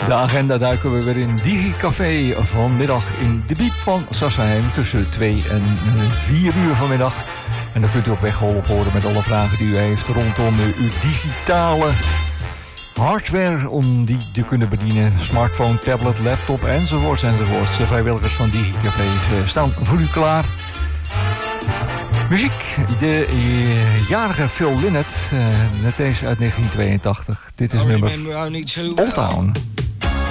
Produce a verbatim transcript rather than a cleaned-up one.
De agenda duiken we weer in DigiCafé vanmiddag in de Biep van Sassenheim tussen twee en vier uur vanmiddag. En dan kunt u op weg geholpen worden met alle vragen die u heeft rondom uw digitale hardware om die te kunnen bedienen. Smartphone, tablet, laptop enzovoorts enzovoorts. De vrijwilligers van DigiCafé staan voor u klaar. Muziek, de uh, jarige Phil Lynott, uh, net deze uit negentien tweeëntachtig. Dit is nummer Old Town.